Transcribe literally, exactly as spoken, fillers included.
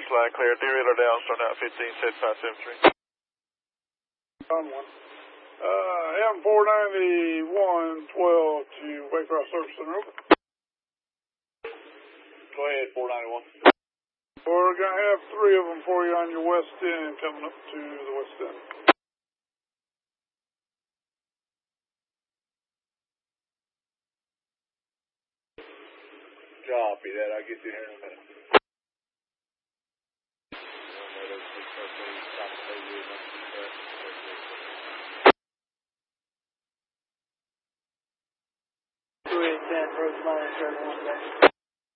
line clear. Three-wheeler down, starting out fifteen, set five seven three. On one. Uh, M four ninety-one twelve to Waycross Service Center, over. Go ahead, four ninety-one. We're going to have three of them for you on your west end, coming up to the west end. Copy that. I'll get you here in a minute. two eight ten, approach line, one back.